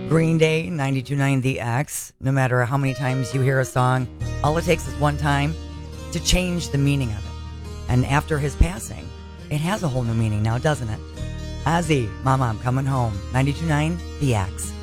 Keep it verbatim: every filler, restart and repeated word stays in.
Green Day, ninety-two point nine The X. No matter how many times you hear a song, all it takes is one time to change the meaning of it. And after his passing, it has a whole new meaning now, doesn't it? Ozzy, Mama, I'm Coming Home, ninety-two point nine The X.